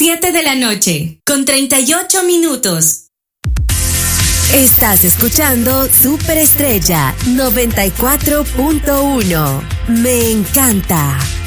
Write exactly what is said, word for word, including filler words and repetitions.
siete de la noche, con treinta y ocho minutos. Estás escuchando Superestrella noventa y cuatro punto uno. Me encanta.